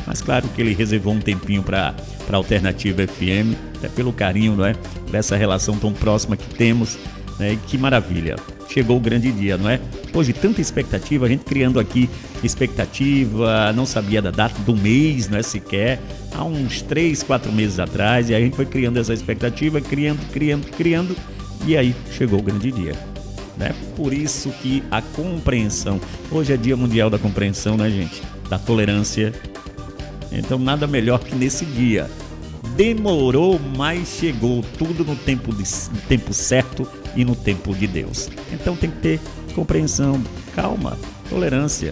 Mas claro que ele reservou um tempinho para Alternativa FM, até pelo carinho, não é? Por essa relação tão próxima que temos, né? E que maravilha. Chegou o grande dia, não é? Depois de tanta expectativa, a gente criando aqui expectativa, não sabia da data do mês, não é sequer, há uns 3, 4 meses atrás, e a gente foi criando essa expectativa, criando, e aí chegou o grande dia, né? Por isso que a compreensão, hoje é Dia Mundial da Compreensão, né, gente? Da tolerância. Então nada melhor que nesse dia. Demorou, mas chegou tudo no tempo certo e no tempo de Deus. Então tem que ter compreensão, calma, tolerância.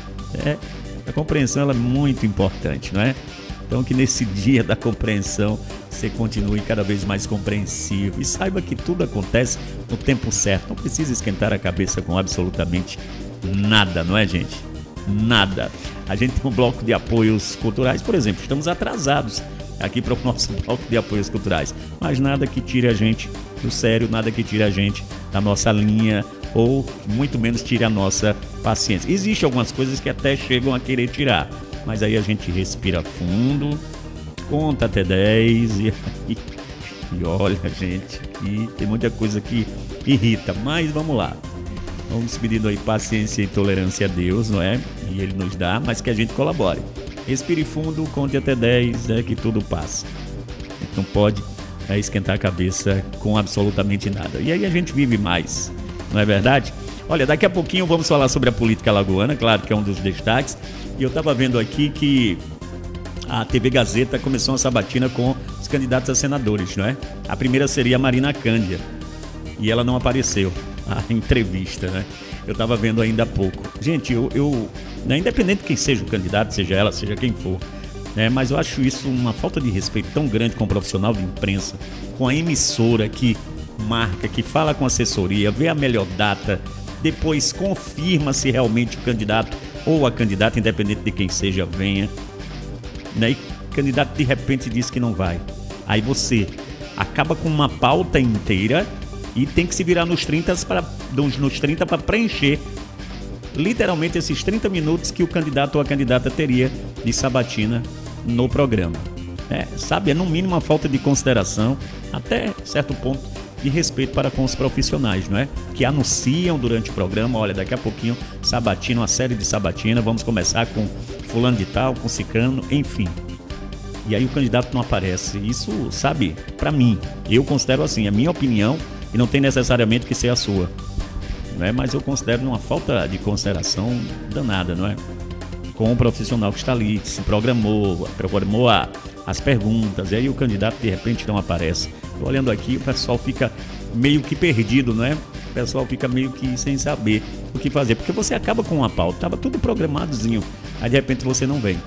A compreensão ela é muito importante, não é? Então que nesse dia da compreensão você continue cada vez mais compreensivo e saiba que tudo acontece no tempo certo. Não precisa esquentar a cabeça com absolutamente nada, não é, gente? Nada. A gente tem um bloco de apoios culturais, por exemplo, estamos atrasados aqui para o nosso bloco de apoios culturais, mas nada que tire a gente do sério, nada que tire a gente da nossa linha ou muito menos tire a nossa paciência. Existem algumas coisas que até chegam a querer tirar, mas aí a gente respira fundo, conta até 10 e olha, gente, que tem muita coisa que irrita, mas vamos lá. Vamos pedindo aí paciência e tolerância a Deus, não é? E Ele nos dá, mas que a gente colabore. Respire fundo, conte até 10, que tudo passa. Não pode esquentar a cabeça com absolutamente nada. E aí a gente vive mais, não é verdade? Olha, daqui a pouquinho vamos falar sobre a política alagoana, claro que é um dos destaques. E eu estava vendo aqui que a TV Gazeta começou uma sabatina com os candidatos a senadores, não é? A primeira seria a Marina Cândia. E ela não apareceu, a entrevista, né? Eu estava vendo ainda há pouco. Gente, eu independente de quem seja o candidato, seja ela, seja quem for, né? Mas eu acho isso uma falta de respeito tão grande com o profissional de imprensa, com a emissora que marca, que fala com a assessoria, vê a melhor data, depois confirma se realmente o candidato ou a candidata, independente de quem seja, venha, né? E o candidato de repente diz que não vai. Aí você acaba com uma pauta inteira e tem que se virar nos 30 para preencher literalmente esses 30 minutos que o candidato ou a candidata teria de sabatina no programa. Sabe, é no mínimo uma falta de consideração, até certo ponto de respeito para com os profissionais, não é? Que anunciam durante o programa, olha, daqui a pouquinho sabatina, uma série de sabatina, vamos começar com fulano de tal, com cicrano, enfim. E aí o candidato não aparece. Isso, sabe, para mim, eu considero assim, a minha opinião, e não tem necessariamente que ser a sua, não é? Mas eu considero uma falta de consideração danada, não é? Com o profissional que está ali, que se programou as perguntas, e aí o candidato de repente não aparece. Tô olhando aqui, o pessoal fica meio que perdido, não é? O pessoal fica meio que sem saber o que fazer, porque você acaba com uma pauta, estava tudo programadozinho, aí de repente você não vem.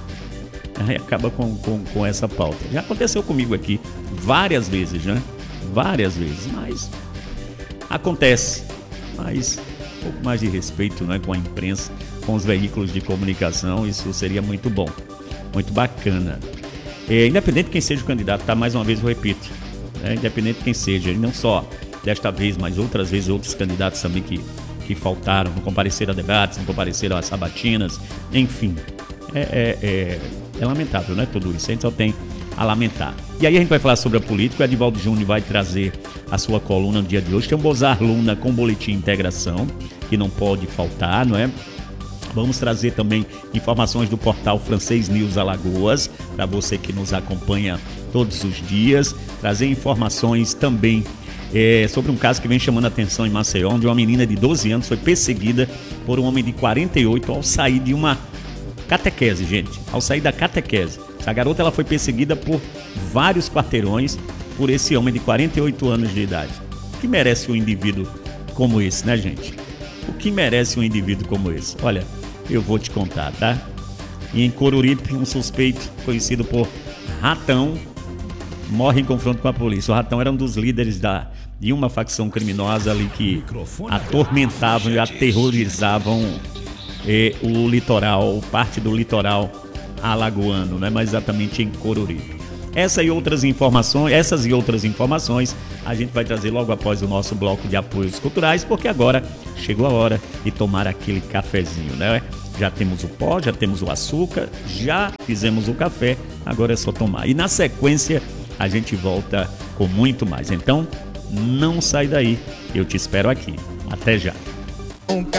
Aí acaba com essa pauta. Já aconteceu comigo aqui várias vezes, né? Várias vezes, mas acontece. Mas um pouco mais de respeito, né, com a imprensa, com os veículos de comunicação, isso seria muito bom, muito bacana. Independente de quem seja o candidato, tá? Mais uma vez eu repito, né? Independente de quem seja, e não só desta vez, mas outras vezes outros candidatos também que faltaram, não compareceram a debates, não compareceram a sabatinas, enfim, é lamentável, né, tudo isso, a gente só tem a lamentar. E aí a gente vai falar sobre a política, o Edivaldo Júnior vai trazer a sua coluna no dia de hoje, tem um Bozar Luna com boletim integração, que não pode faltar, não é? Vamos trazer também informações do portal Francês News Alagoas, para você que nos acompanha todos os dias, trazer informações também sobre um caso que vem chamando a atenção em Maceió, onde uma menina de 12 anos foi perseguida por um homem de 48 ao sair de uma catequese, gente, ao sair da catequese. A garota ela foi perseguida por vários quarteirões por esse homem de 48 anos de idade. O que merece um indivíduo como esse, né, gente? O que merece um indivíduo como esse? Olha, eu vou te contar, tá? E em Coruripe, um suspeito conhecido por Ratão morre em confronto com a polícia. O Ratão era um dos líderes de uma facção criminosa ali que atormentavam e aterrorizavam o litoral, parte do litoral alagoano, né? Mas exatamente em Coruripe. Essas e outras informações a gente vai trazer logo após o nosso bloco de apoios culturais, porque agora chegou a hora de tomar aquele cafezinho, né? Já temos o pó, já temos o açúcar, já fizemos o café, agora é só tomar. E na sequência a gente volta com muito mais. Então, não sai daí, eu te espero aqui. Até já.